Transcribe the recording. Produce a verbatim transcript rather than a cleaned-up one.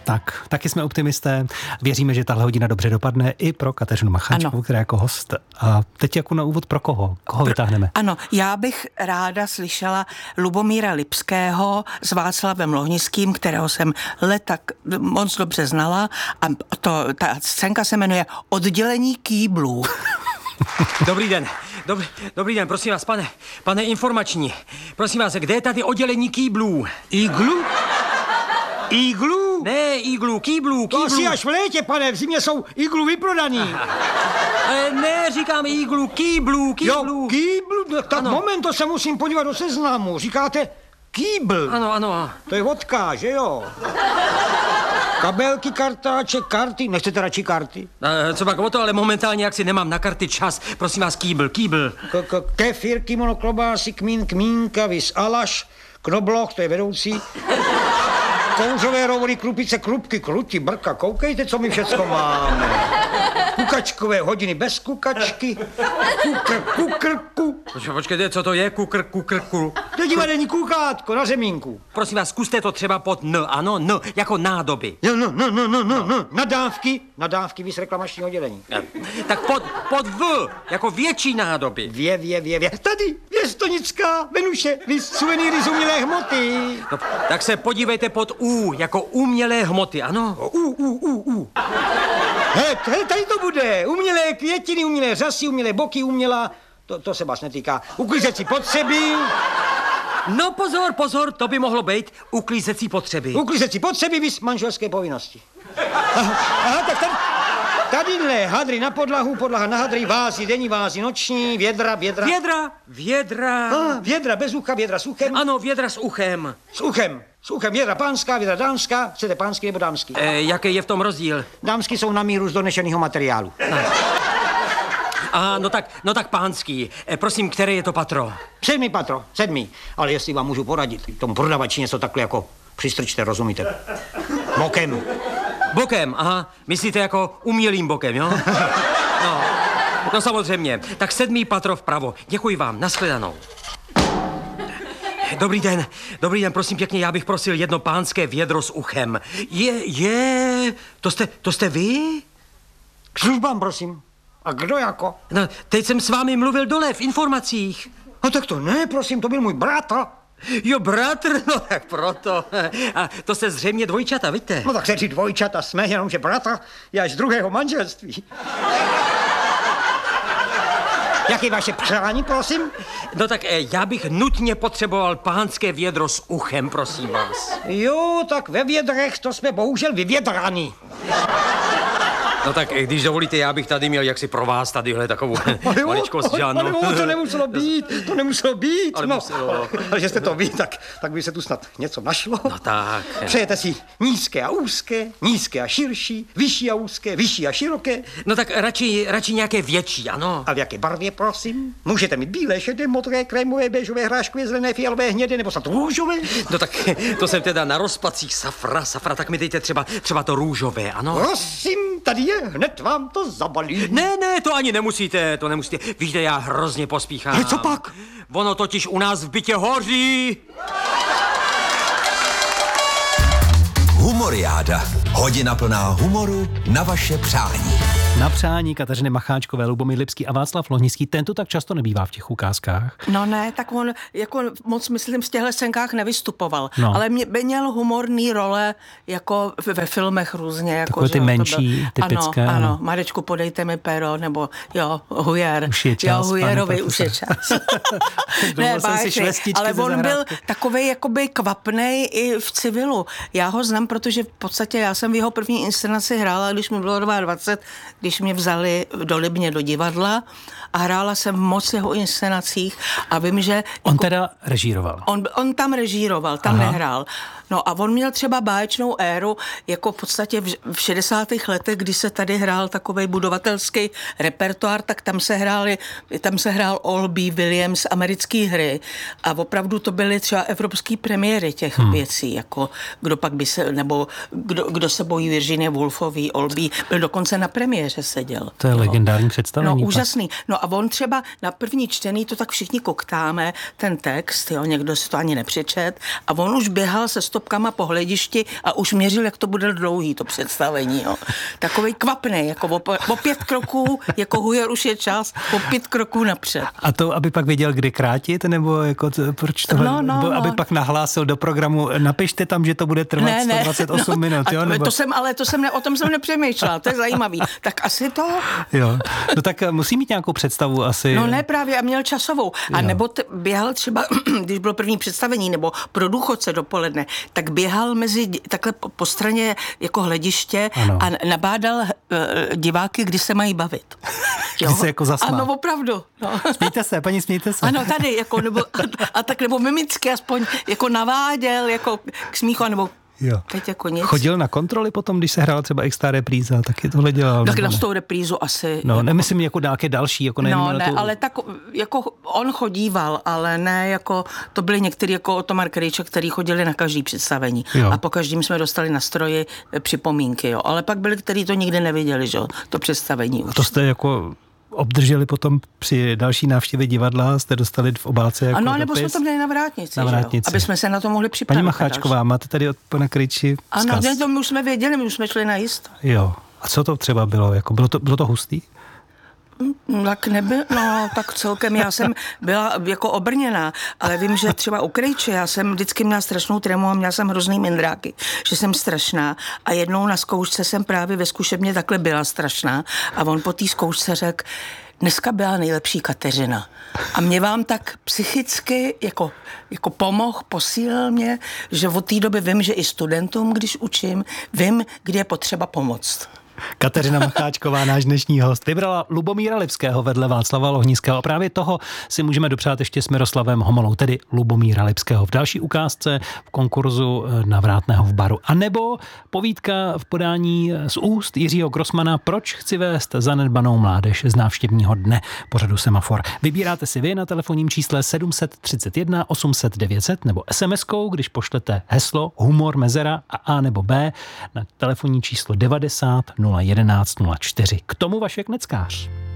Tak, taky jsme optimisté. Věříme, že tahle hodina dobře dopadne i pro Kateřinu Macháčkovou, která jako host. A teď jako na úvod pro koho? Koho vytáhneme? Ano, já bych ráda slyšela Lubomíra Lipského s Václavem Lohnickým, kterého jsem leta moc dobře znala. A to, ta scénka se jmenuje Oddělení kýblů. Dobrý den, dobrý, dobrý den, prosím vás, pane, pane informační. Prosím vás, kde je tady oddělení kýblů? Iglu? Iglu? Ne, iglu, kýblů, To kýblů. asi až v létě, pane, v zimě jsou iglu vyprodaný. Ale ne, říkám iglu, kýblů, kýblů. Jo, kýblu? No, tak Ano. moment, to se musím podívat do seznamu. Říkáte kýbl. Ano, ano. To je vodka, že jo? Kabelky, kartáče, karty. Nechcete radši karty? A, co pak o to, ale momentálně jak si nemám na karty čas. Prosím vás, kýbl, kýbl. K- k- Kefir, kimono, klobásy, kmín, kmínka, vis, alaš, knobloch, to je vedoucí. Kouřové rovory, krupice, krupky, kruti, brka. Koukejte, co my všecko máme. Kukačkové hodiny bez kukačky. Kukr, kukrku. Počkej, počkejte, co to je? Kukr, kukr, kukr. To je divadelní kukátko na zemínku. Prosím vás, zkuste to třeba pod N, ano, N, jako nádoby. No, no, no, no, no, no, no. Nadávky, nadávky, vys reklamačního oddělení. Tak pod, pod V, jako větší nádoby. Vě, vě, vě, vě. Tady, Věstonická, Venuše, vys suvenýry z umělé hmoty. No, tak se podívejte pod U, jako umělé hmoty, ano? U, u, u, u. He, he, tady to bude. Umělé květiny, umělé řasy, umělé boky, umělá... To, to se vás netýká. Uklízecí potřeby. No pozor, pozor, to by mohlo být uklízecí potřeby. Uklízecí potřeby, vys manželské povinnosti. Aha, aha tak tady... Tadyhle hadry na podlahu, podlaha na hadry, vázy, denní vázy, noční, vědra, vědra. Vědra, vědra. Ah, vědra bez ucha, vědra s uchem. Ano, vědra s uchem. S uchem. S uchem vědra pánská, vědra dámská. Chcete pánský nebo dámský? E, jaký je v tom rozdíl? Dámský jsou na míru z donešeného materiálu. Aha, no tak, no tak pánský. E, prosím, které je to patro? Sedmý patro, sedmý. Ale jestli vám můžu poradit, tomu prodavači něco takhle jako přistrčte, rozumíte? Bokem. Bokem, aha. Myslíte jako umělým bokem, jo? No, no samozřejmě. Tak sedmý patro vpravo. Děkuji vám, nashledanou. Dobrý den, dobrý den, prosím pěkně, já bych prosil jedno pánské vědro s uchem. Je, je, to jste, to jste vy? K službám, prosím. A kdo jako? No, teď jsem s vámi mluvil dole v informacích. No tak to ne, prosím, to byl můj bratr. Jo, bratr, no tak proto. A to jste zřejmě dvojčata, vidíte? No tak se tři dvojčata jsme, jenomže bratr je až z druhého manželství. Jaké je vaše přání, prosím? No tak eh, já bych nutně potřeboval pánské vědro s uchem, prosím vás. Jo, tak ve vědrech to jsme bohužel vyvědrani. No tak, eh, když dovolíte, já bych tady měl jaksi pro vás tadyhle takovou maličkost, že ano. Ale jo, to nemuselo být, to nemuselo být. Ale no, muselo. ale, ale že jste to ví, tak, tak by se tu snad něco našlo. No tak. Přejete si nízké a úzké, nízké a širší, vyšší a úzké, vyšší a široké. No tak radši, radši nějaké větší, ano. A v jaké barvě, prosím? Můžete mít bílé, šedé, modré, krémové, béžové, hráškové, zelené, fialové, hnědé nebo snad růžové? No tak to jsem teda na rozpacích safra, safra, tak mi dejte třeba, třeba to růžové, ano. Prosím, tady je, hned vám to zabalím. Ne, ne, to ani nemusíte, to nemusíte. Víte, já hrozně pospíchám. Ale co pak? Ono totiž u nás v bytě hoří. Humoriáda. Hodina plná humoru na vaše přání. Na přání Kateřiny Macháčkové, Lubomír Lipský a Václav Lohnický. Ten tu tak často nebývá v těch ukázkách. No ne, tak on jako moc, myslím, v těchto scénkách nevystupoval. No. Ale mě, měl humorný role jako ve filmech různě. Jako, Takové ty že jo, to menší, byl, typické, Ano, ano. ano, Marečku, podejte mi pero, nebo jo, hujer. Už je čas, Jo, hujerovi pane už je profesore. čas. Dovolil jsem si báječný, švestičky ale ze on byl zahrádky. takovej jakoby kvapnej i v civilu. Já ho znám, protože v podstatě já jsem v jeho první inscenaci hrála, když mi bylo dvacet dva, když mě vzali do Libně do divadla a hrála jsem v moc jeho inscenacích a vím, že... On teda režíroval. On, on tam režíroval, tam Aha. nehrál. No a on měl třeba báječnou éru, jako v podstatě v, v šedesátých letech, kdy se tady hrál takovej budovatelský repertoár, tak tam se hráli, tam se hrál Olby, Williams, americké hry a opravdu to byly třeba evropské premiéry těch hmm. věcí, jako kdo pak by se, nebo kdo, kdo se bojí Virginie Woolfový, Olby, byl dokonce na premiéře seděl. To je no. legendární představení. No pak. úžasný. No a on třeba na první čtený, to tak všichni koktáme, ten text, jo, někdo si to ani nepřečet a on už běhal se stopkama po hledišti a už měřil, jak to bude dlouhý, to představení. Jo. Takovej kvapnej, jako o, o pět kroků, jako hujer už je čas, o pět kroků napřed. A to, aby pak věděl, kdy krátit, nebo jako to, proč tohle, no, no, nebo no. aby pak nahlásil do programu, napište tam, že to bude trvat ne, ne, sto dvacet osm no, minut, jo? Nebo... To jsem, ale to jsem ne, o tom jsem nepřemýšlela, to je zajímavý. Tak asi to... Jo, no tak musí mít nějakou představu asi. No ne právě, a měl časovou. A jo. nebo t- běhal třeba, když bylo první představení, nebo pro důchodce dopoledne, tak běhal mezi takhle po, po straně jako hlediště ano. a nabádal uh, diváky, kdy se mají bavit. Kdy se jako zasmál. Ano, opravdu. No. Smějte se, paní, smějte se. Ano, tady, jako, nebo, a, a tak, nebo mimicky aspoň jako naváděl, jako k smíchu, nebo jo. teď jako nic. Chodil na kontroly potom, když se hrál třeba X-Star repríza, taky tohle dělal? Tak na tou reprízu asi. No, jako... nemyslím jako nějaké další, jako nevím. No, ne, tu... ale tak jako on chodíval, ale ne jako, to byli někteří jako Otomar Krejček, který chodili na každý představení. Jo. A po každým jsme dostali na stroji připomínky, jo. Ale pak byli, kteří to nikdy neviděli, že jo, to představení už. A to jste jako... obdrželi potom při další návštěvě divadla, jste dostali v obálce jako ano, nebo dopis. jsme to měli na vrátnici, na vrátnici. Aby jsme se na to mohli připravit. Paní Macháčková, máte tady od pana Krejči vzkaz? Ano, ne, to my už jsme věděli, my už jsme šli na jisto. Jo. A co to třeba bylo? Jako bylo, to, bylo to hustý? Tak nebyl, no tak celkem já jsem byla jako obrněná, ale vím, že třeba u Krejče já jsem vždycky měla strašnou trému a měla jsem hrozný mindráky, že jsem strašná a jednou na zkoušce jsem právě ve zkušebně takhle byla strašná a on po té zkoušce řekl, dneska byla nejlepší Kateřina. A mě vám tak psychicky jako, jako pomohl, posílil mě, že od té doby vím, že i studentům, když učím, vím, kdy je potřeba pomoct. Kateřina Macháčková, náš dnešní host, vybrala Lubomíra Lipského vedle Václava Lohnického. A právě toho si můžeme dopřát ještě s Miroslavem Homolou, tedy Lubomíra Lipského v další ukázce v konkurzu na Vrátného v baru. A nebo povídka v podání z úst Jiřího Grossmana Proč chci vést zanedbanou mládež z návštěvního dne pořadu Semafor. Vybíráte si vy na telefonním čísle sedm set třicet jedna osm set devět set nebo es em eskou, když pošlete heslo humor mezera a A nebo B na telefonní číslo devadesát nula jedenáct nula čtyři. K tomu Vašek Neckář.